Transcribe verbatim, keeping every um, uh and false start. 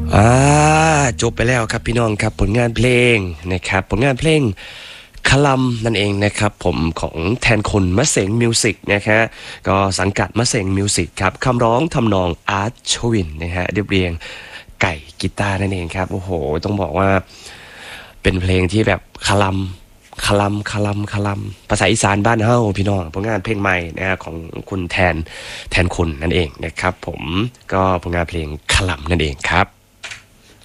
อ่าจบไปแล้วครับพี่น้องครับผลงานเพลงนะครับผลงานเพลงคลัมนั่นเองนะครับผมของแทนคุณมะเสงมิวสิกนะฮะก็สังกัดมะเสงมิวสิกครับคำร้องทำนองอาร์ตชวินนะฮะเรียบเรียงไก่กีตาร์นั่นเองครับโอ้โหต้องบอกว่าเป็นเพลงที่แบบคลัมคลัมคลัมคลัมภาษาอีสานบ้านเฮาพี่น้องผลงานเพลงใหม่นะฮะของคุณแทนแทนคุณนั่นเองนะครับผมก็ผลงานเพลงคลัมนั่นเองครับ